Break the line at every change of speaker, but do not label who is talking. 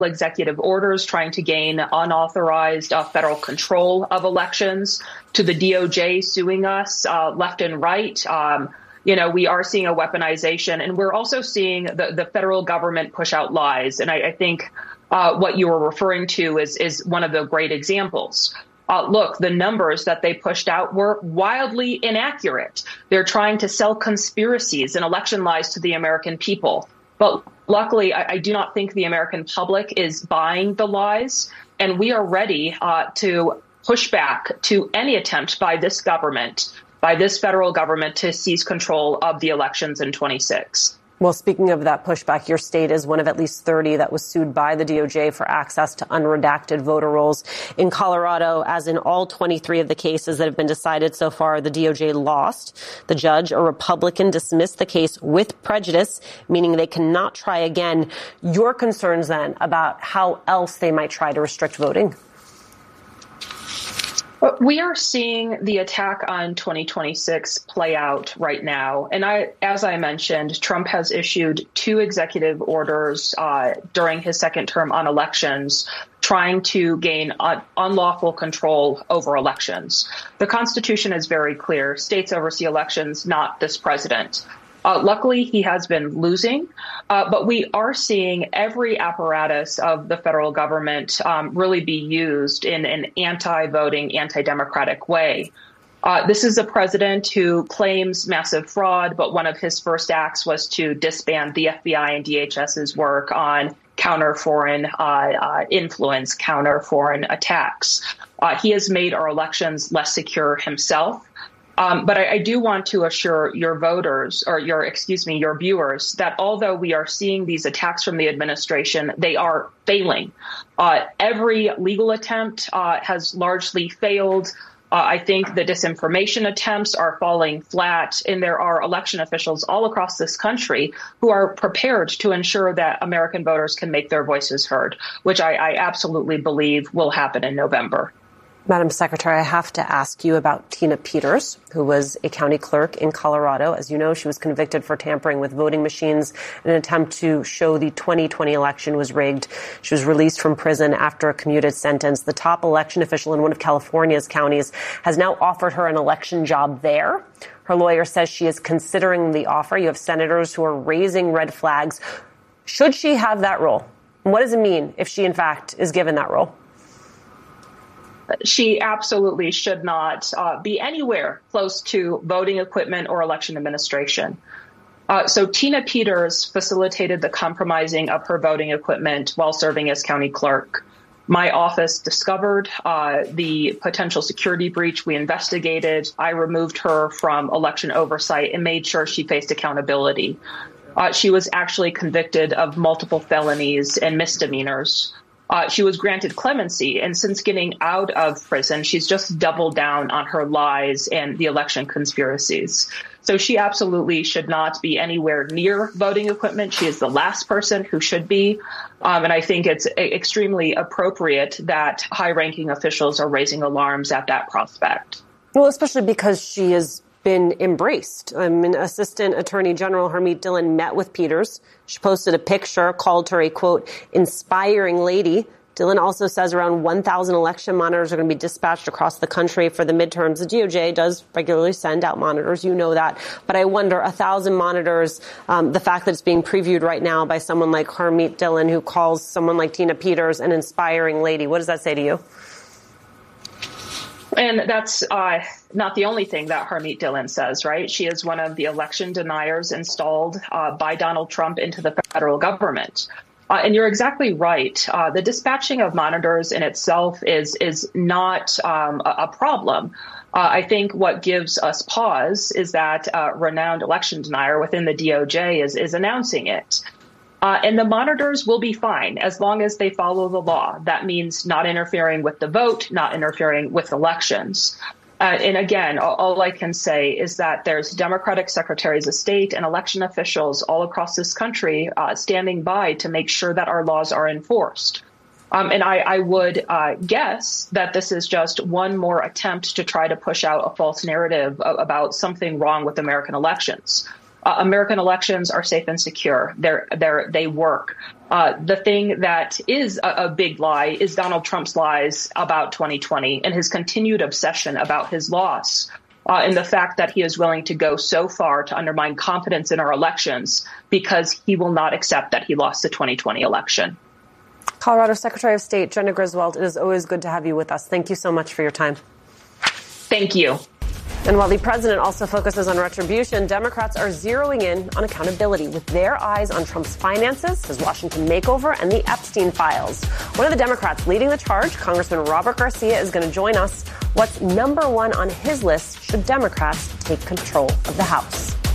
executive orders trying to gain unauthorized federal control of elections, to the DOJ suing us left and right. We are seeing a weaponization, and we're also seeing the federal government push out lies. And I think what you were referring to is one of the great examples. Look, the numbers that they pushed out were wildly inaccurate. They're trying to sell conspiracies and election lies to the American people. But luckily, I do not think the American public is buying the lies. And we are ready to push back to any attempt by this government, by this federal government, to seize control of the elections in 26.
Well, speaking of that pushback, your state is one of at least 30 that was sued by the DOJ for access to unredacted voter rolls. In Colorado, as in all 23 of the cases that have been decided so far, the DOJ lost. The judge, a Republican, dismissed the case with prejudice, meaning they cannot try again. Your concerns then about how else they might try to restrict voting?
We are seeing the attack on 2026 play out right now. And as I mentioned, Trump has issued 2 executive orders during his second term on elections, trying to gain unlawful control over elections. The Constitution is very clear. States oversee elections, not this president. Luckily, he has been losing, but we are seeing every apparatus of the federal government really be used in an anti-voting, anti-democratic way. This is a president who claims massive fraud, but one of his first acts was to disband the FBI and DHS's work on counter foreign influence, counter foreign attacks. He has made our elections less secure himself. But I do want to assure your voters, or your viewers, that although we are seeing these attacks from the administration, they are failing. Every legal attempt has largely failed. I think the disinformation attempts are falling flat, and there are election officials all across this country who are prepared to ensure that American voters can make their voices heard, which I absolutely believe will happen in November.
Madam Secretary, I have to ask you about Tina Peters, who was a county clerk in Colorado. As you know, she was convicted for tampering with voting machines in an attempt to show the 2020 election was rigged. She was released from prison after a commuted sentence. The top election official in one of California's counties has now offered her an election job there. Her lawyer says she is considering the offer. You have senators who are raising red flags. Should she have that role? And what does it mean if she, in fact, is given that role?
She absolutely should not be anywhere close to voting equipment or election administration. So Tina Peters facilitated the compromising of her voting equipment while serving as county clerk. My office discovered the potential security breach. We investigated. I removed her from election oversight and made sure she faced accountability. She was actually convicted of multiple felonies and misdemeanors. She was granted clemency, and since getting out of prison, she's just doubled down on her lies and the election conspiracies. So she absolutely should not be anywhere near voting equipment. She is the last person who should be. And I think it's extremely appropriate that high-ranking officials are raising alarms at that prospect.
Well, especially because she has been embraced. Assistant Attorney General Harmeet Dillon met with Peters. She posted a picture, called her a, quote, inspiring lady. Dillon also says around 1,000 election monitors are going to be dispatched across the country for the midterms. The DOJ does regularly send out monitors. You know that. But I wonder, 1,000 monitors, the fact that it's being previewed right now by someone like Harmeet Dillon, who calls someone like Tina Peters an inspiring lady. What does that say to you?
And that's not the only thing that Harmeet Dillon says, right? She is one of the election deniers installed by Donald Trump into the federal government. And you're exactly right. The dispatching of monitors in itself is not a problem. I think what gives us pause is that a renowned election denier within the DOJ is announcing it. And the monitors will be fine as long as they follow the law. That means not interfering with the vote, not interfering with elections. And again, all I can say is that there's Democratic secretaries of state and election officials all across this country standing by to make sure that our laws are enforced. And I would guess that this is just one more attempt to try to push out a false narrative about something wrong with American elections. American elections are safe and secure. They work. The thing that is a big lie is Donald Trump's lies about 2020 and his continued obsession about his loss. And the fact that he is willing to go so far to undermine confidence in our elections because he will not accept that he lost the 2020 election.
Colorado Secretary of State Jena Griswold, it is always good to have you with us. Thank you so much for your time.
Thank you.
And while the president also focuses on retribution, Democrats are zeroing in on accountability with their eyes on Trump's finances, his Washington makeover, and the Epstein files. One of the Democrats leading the charge, Congressman Robert Garcia, is going to join us. What's number one on his list should Democrats take control of the House?